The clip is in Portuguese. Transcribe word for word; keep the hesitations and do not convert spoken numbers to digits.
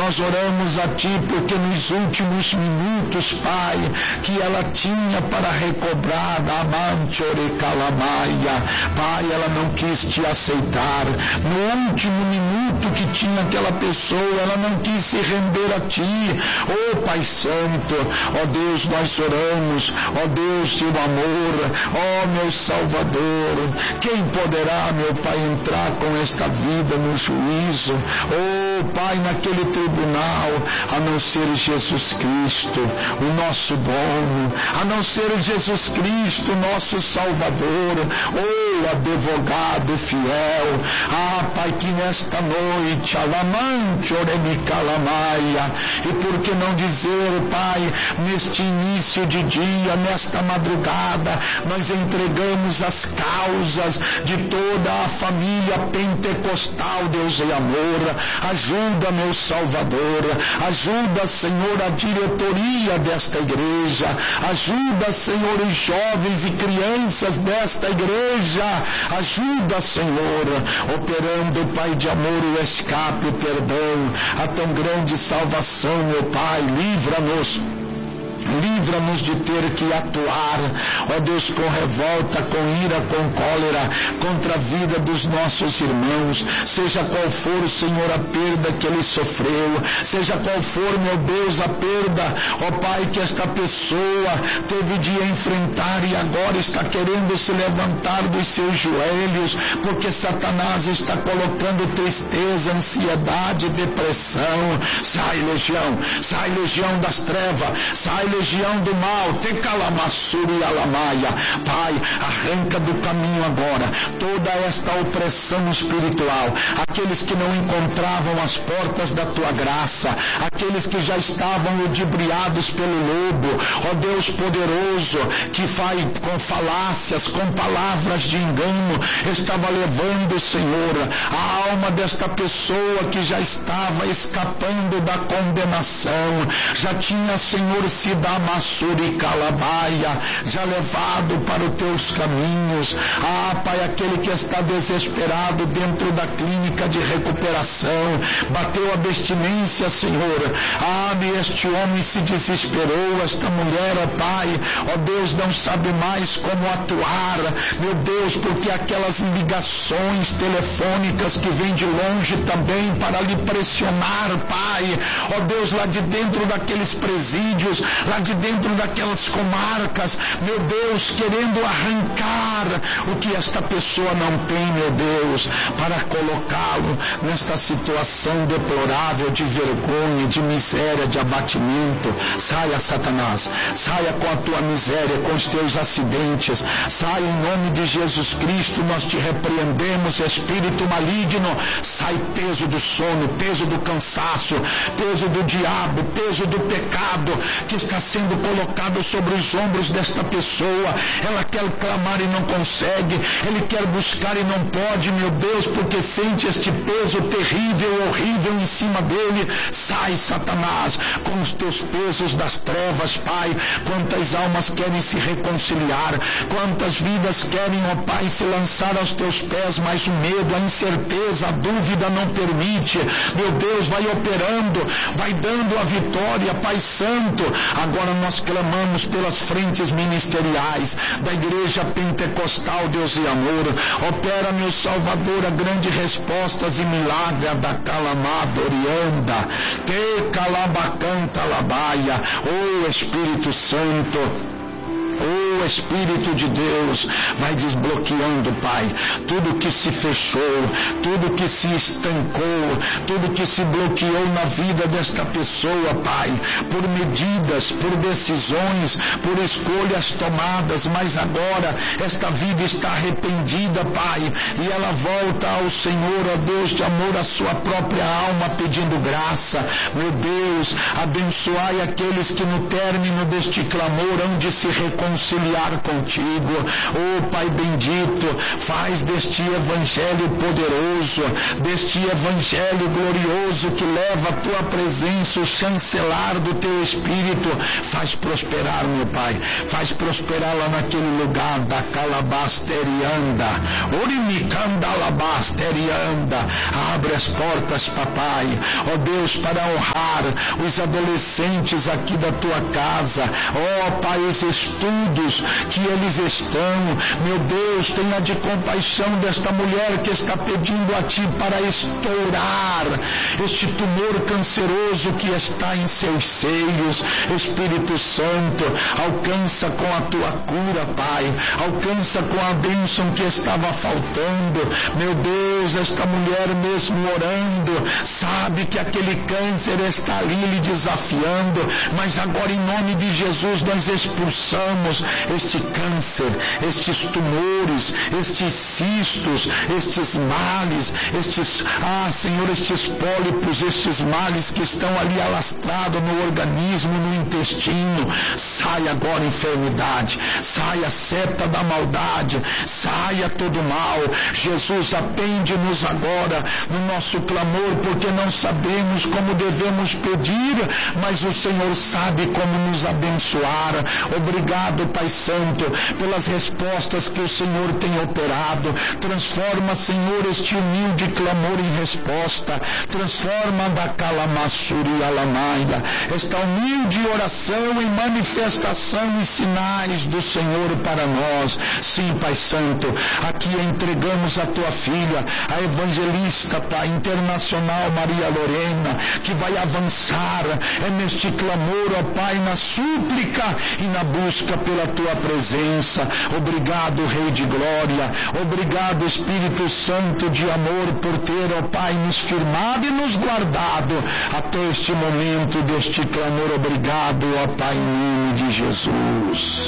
nós oramos a Ti, porque nos últimos minutos, Pai, que ela tinha para recobrar, Amanchore Calamaia, Pai, ela não quis Te aceitar. No último minuto que tinha aquela pessoa, ela não quis se render a Ti. Oh Pai Santo, ó Deus, nós oramos, ó Deus, Teu amor, ó meu Salvador, quem poderá, meu Pai, entrar com esta vida no juízo, oh Pai, naquele tribunal, a não ser Jesus Cristo, o nosso dono, a não ser Jesus Cristo, nosso Salvador, oh advogado fiel. Ah Pai, que nesta noite, Alamante Oremicalamaia, e por que não dizer, Pai, neste início de dia, nesta madrugada, nós entregamos as causas de toda a família pentecostal, Deus e amor. Ajuda, meu Salvador, ajuda, Senhor, a diretoria desta igreja, ajuda, Senhor, os jovens e crianças desta igreja, ajuda, Senhor, operando, Pai de amor, o escape, o perdão, a tão grande salvação, meu Pai. Livra-nos, livra-nos de ter que atuar, ó Deus, com revolta, com ira, com cólera, contra a vida dos nossos irmãos, seja qual for, Senhor, a perda que ele sofreu, seja qual for, meu Deus, a perda, ó Pai, que esta pessoa teve de enfrentar e agora está querendo se levantar dos seus joelhos, porque Satanás está colocando tristeza, ansiedade, depressão. Sai, legião, sai, legião das trevas, sai, legião do mal, Tecalamassuri Alamaia. Pai, arranca do caminho agora toda esta opressão espiritual, aqueles que não encontravam as portas da Tua graça, aqueles que já estavam ludibriados pelo lobo, ó Deus poderoso, que vai com falácias, com palavras de engano, estava levando, Senhor, a alma desta pessoa que já estava escapando da condenação, já tinha, Senhor, sido da Massuri Calabaia, já levado para os Teus caminhos. Ah, Pai, aquele que está desesperado dentro da clínica de recuperação, bateu a abstinência, Senhor. Ah, este homem se desesperou, esta mulher, ó Pai, ó Deus, não sabe mais como atuar, meu Deus, porque aquelas ligações telefônicas que vêm de longe também para lhe pressionar, Pai, ó Deus, lá de dentro daqueles presídios, lá de dentro daquelas comarcas, meu Deus, querendo arrancar o que esta pessoa não tem, meu Deus, para colocá-lo nesta situação deplorável de vergonha, de miséria, de abatimento. Saia, Satanás, saia com a tua miséria, com os teus acidentes, saia em nome de Jesus Cristo. Nós te repreendemos, espírito maligno. Sai peso do sono, peso do cansaço, peso do diabo, peso do pecado que está sendo colocado sobre os ombros desta pessoa. Ela quer clamar e não consegue, ele quer buscar e não pode, meu Deus, porque sente este peso terrível, horrível em cima dele. Sai, Satanás, com os teus pesos das trevas, Pai. Quantas almas querem se reconciliar, quantas vidas querem, ó Pai, se lançar aos teus pés, mas o medo, a incerteza, a dúvida não permite. Meu Deus, vai operando, vai dando a vitória, Pai Santo. Agora nós clamamos pelas frentes ministeriais da Igreja Pentecostal, Deus e amor. Opera, meu Salvador, a grande respostas e milagre da Calamadorianda, Te Calabacanta Labaia. Oh Espírito Santo, oh Espírito de Deus, vai desbloqueando, Pai, tudo que se fechou, tudo que se estancou, tudo que se bloqueou na vida desta pessoa, Pai, por medidas, por decisões, por escolhas tomadas, mas agora esta vida está arrependida, Pai, e ela volta ao Senhor, ó Deus de amor, a sua própria alma pedindo graça. Meu Deus, abençoai aqueles que no término deste clamor hão de se reconciliar reconciliar contigo. Oh Pai bendito, faz deste evangelho poderoso, deste evangelho glorioso que leva a tua presença, o chancelar do teu Espírito, faz prosperar, meu Pai, faz prosperar lá naquele lugar da calabasterianda, orimicanda alabasterianda. Abre as portas, papai, ó Deus, para honrar os adolescentes aqui da tua casa. Ó Pai, os estudos que eles estão, meu Deus, tenha de compaixão desta mulher que está pedindo a ti para estourar este tumor canceroso que está em seus seios. Espírito Santo, alcança com a tua cura, Pai, alcança com a bênção que estava faltando. Meu Deus, esta mulher mesmo orando, sabe que aquele câncer está ali lhe desafiando, mas agora em nome de Jesus nós expulsamos este câncer, estes tumores, estes cistos, estes males, estes, ah Senhor, estes pólipos, estes males que estão ali alastrados no organismo, no intestino. Sai agora enfermidade, saia a seta da maldade, saia todo mal. Jesus, atende-nos agora no nosso clamor, porque não sabemos como devemos pedir, mas o Senhor sabe como nos abençoar. Obrigado, Pai Santo, pelas respostas que o Senhor tem operado. Transforma, Senhor, este humilde clamor em resposta. Transforma da calamassuri alamaia esta humilde oração em manifestação e sinais do Senhor para nós. Sim, Pai Santo, aqui entregamos a tua filha, a evangelista, Pai, internacional Maria Lorena, que vai avançar é neste clamor, ó Pai, na súplica e na busca pela tua presença. Obrigado, Rei de Glória. Obrigado, Espírito Santo de amor, por ter, ó Pai, nos firmado e nos guardado até este momento deste clamor. Obrigado, ó Pai, em nome de Jesus.